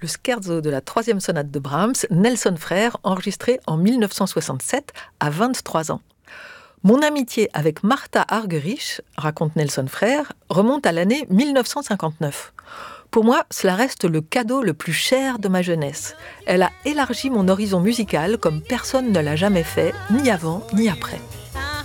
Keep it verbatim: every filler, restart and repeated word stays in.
le scherzo de la troisième sonate de Brahms, Nelson Frère, enregistré en mille neuf cent soixante-sept à vingt-trois ans. Mon amitié avec Martha Argerich, raconte Nelson Frère, remonte à l'année mille neuf cent cinquante-neuf. Pour moi, cela reste le cadeau le plus cher de ma jeunesse. Elle a élargi mon horizon musical comme personne ne l'a jamais fait, ni avant ni après.